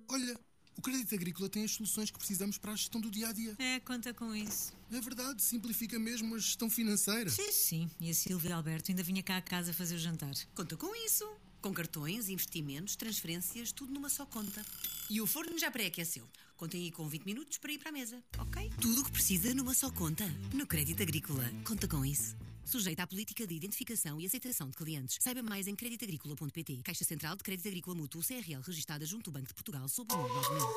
Olha, o Crédito Agrícola tem as soluções que precisamos para a gestão do dia-a-dia. Conta com isso. É verdade, simplifica mesmo a gestão financeira. Sim. E a Silvia Alberto ainda vinha cá a casa fazer o jantar. Conta com isso. Com cartões, investimentos, transferências, tudo numa só conta. E o forno já pré-aqueceu. Contem aí com 20 minutos para ir para a mesa, ok? Tudo o que precisa numa só conta. No Crédito Agrícola. Conta com isso. Sujeita à política de identificação e aceitação de clientes. Saiba mais em creditagricola.pt. Caixa Central de Crédito Agrícola Mútuo CRL, registada junto ao Banco de Portugal, sob o número 9000.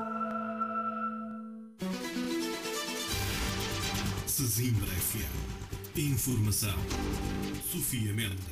Sesimbra FM. Informação. Sofia Mendes.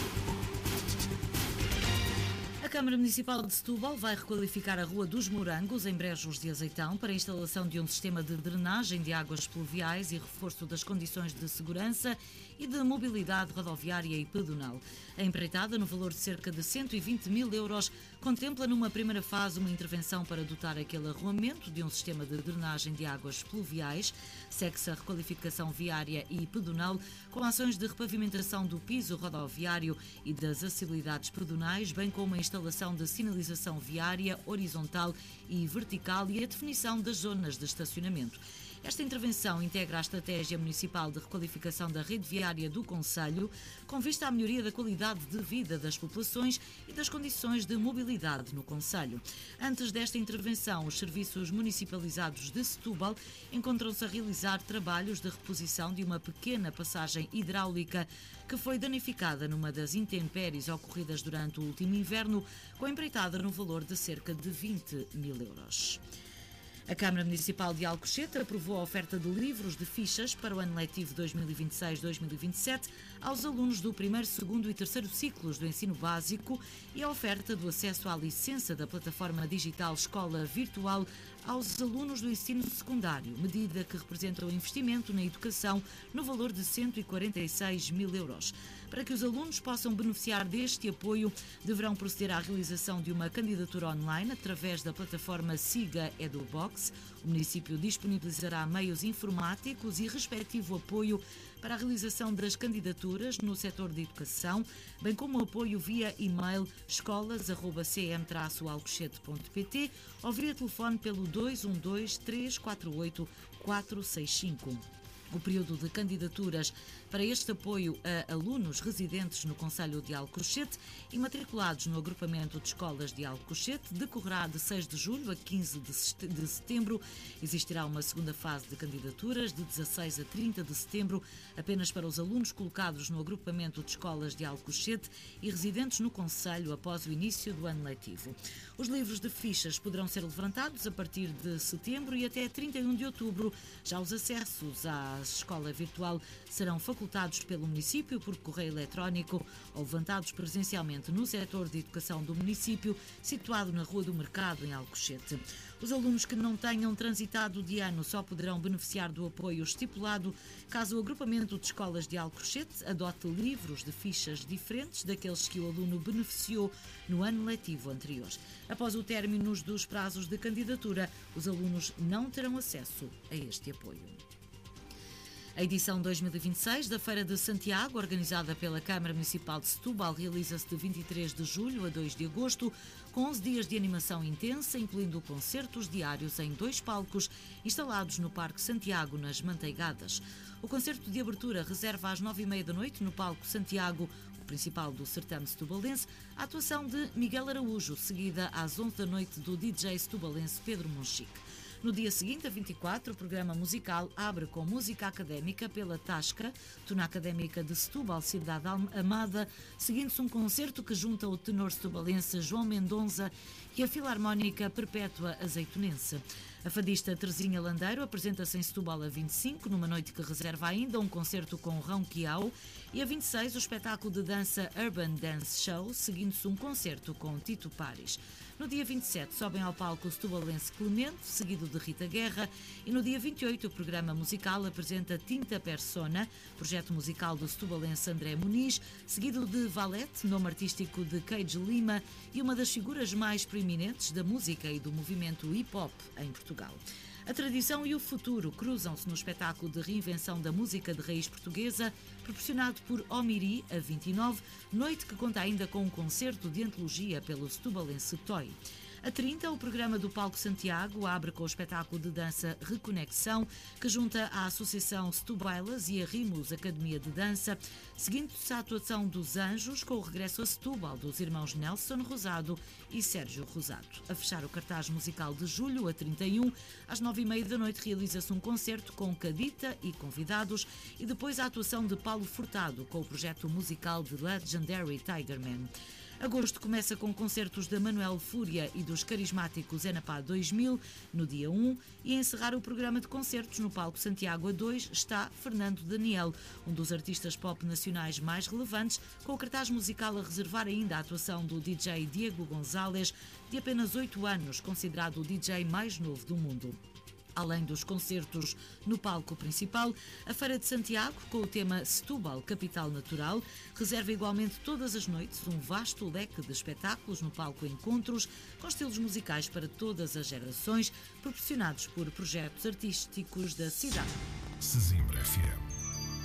A Câmara Municipal de Setúbal vai requalificar a Rua dos Morangos, em Brejos de Azeitão, para a instalação de um sistema de drenagem de águas pluviais e reforço das condições de segurança e de mobilidade rodoviária e pedonal. A empreitada, no valor de cerca de 120 mil euros, contempla numa primeira fase uma intervenção para dotar aquele arruamento de um sistema de drenagem de águas pluviais. Segue-se a requalificação viária e pedonal, com ações de repavimentação do piso rodoviário e das acessibilidades pedonais, bem como a instalação de sinalização viária horizontal e vertical e a definição das zonas de estacionamento. Esta intervenção integra a Estratégia Municipal de Requalificação da Rede Viária do Concelho, com vista à melhoria da qualidade de vida das populações e das condições de mobilidade no concelho. Antes desta intervenção, os serviços municipalizados de Setúbal encontram-se a realizar trabalhos de reposição de uma pequena passagem hidráulica que foi danificada numa das intempéries ocorridas durante o último inverno, com empreitada no valor de cerca de 20 mil euros. A Câmara Municipal de Alcochete aprovou a oferta de livros de fichas para o ano letivo 2026-2027 aos alunos do 1º, 2º e 3º ciclos do ensino básico e a oferta do acesso à licença da plataforma digital Escola Virtual aos alunos do ensino secundário, medida que representa um investimento na educação no valor de 146 mil euros. Para que os alunos possam beneficiar deste apoio, deverão proceder à realização de uma candidatura online através da plataforma Siga EduBox. O município disponibilizará meios informáticos e respectivo apoio para a realização das candidaturas no setor de educação, bem como apoio via e-mail escolas@cm-alcochete.pt ou via telefone pelo 212 348 465. O período de candidaturas para este apoio a alunos residentes no concelho de Alcochete e matriculados no agrupamento de escolas de Alcochete decorrerá de 6 de julho a 15 de setembro. Existirá uma segunda fase de candidaturas de 16 a 30 de setembro, apenas para os alunos colocados no agrupamento de escolas de Alcochete e residentes no concelho após o início do ano letivo. Os livros de fichas poderão ser levantados a partir de setembro e até 31 de outubro. Já os acessos à escola virtual serão facultados pelo município por correio eletrónico ou levantados presencialmente no setor de educação do município, situado na Rua do Mercado, em Alcochete. Os alunos que não tenham transitado de ano só poderão beneficiar do apoio estipulado caso o agrupamento de escolas de Alcochete adote livros de fichas diferentes daqueles que o aluno beneficiou no ano letivo anterior. Após o término dos prazos de candidatura, os alunos não terão acesso a este apoio. A edição 2026 da Feira de Santiago, organizada pela Câmara Municipal de Setúbal, realiza-se de 23 de julho a 2 de agosto, com 11 dias de animação intensa, incluindo concertos diários em 2 palcos instalados no Parque Santiago, nas Manteigadas. O concerto de abertura reserva às 9h30 da noite, no Palco Santiago, o principal do certame setubalense, a atuação de Miguel Araújo, seguida às 11 da noite do DJ setubalense Pedro Monchique. No dia seguinte, a 24, o programa musical abre com música académica pela Tasca, Tuna Académica de Setúbal, Cidade Amada, seguindo-se um concerto que junta o tenor setubalense João Mendonça e a Filarmónica Perpétua Azeitonense. A fadista Terezinha Landeiro apresenta-se em Setúbal a 25, numa noite que reserva ainda um concerto com Rão Quiau, e a 26 o espetáculo de dança Urban Dance Show, seguindo-se um concerto com Tito Paris. No dia 27 sobem ao palco o setubalense Clemente, seguido de Rita Guerra, e no dia 28 o programa musical apresenta Tinta Persona, projeto musical do setubalense André Muniz, seguido de Valete, nome artístico de Cage Lima, e uma das figuras mais proeminentes da música e do movimento hip-hop em Portugal. A tradição e o futuro cruzam-se no espetáculo de reinvenção da música de raiz portuguesa, proporcionado por Omiri, a 29, noite que conta ainda com um concerto de antologia pelo setubalense Toy. A 30, o programa do Palco Santiago abre com o espetáculo de dança Reconexão, que junta a Associação Setubalas e a Rimos Academia de Dança, seguindo-se a atuação dos Anjos, com o regresso a Setúbal dos irmãos Nelson Rosado e Sérgio Rosado. A fechar o cartaz musical de julho, a 31, às 9h30 da noite, realiza-se um concerto com Cadita e convidados e depois a atuação de Paulo Furtado com o projeto musical de Legendary Tigerman. Agosto começa com concertos da Manuel Fúria e dos carismáticos Enapá 2000 no dia 1 e a encerrar o programa de concertos no Palco Santiago a 2 está Fernando Daniel, um dos artistas pop nacionais mais relevantes, com o cartaz musical a reservar ainda a atuação do DJ Diego Gonzalez, de apenas 8 anos, considerado o DJ mais novo do mundo. Além dos concertos no palco principal, a Feira de Santiago, com o tema Setúbal, Capital Natural, reserva igualmente todas as noites um vasto leque de espetáculos no palco Encontros, com estilos musicais para todas as gerações, proporcionados por projetos artísticos da cidade. Sesimbra FM.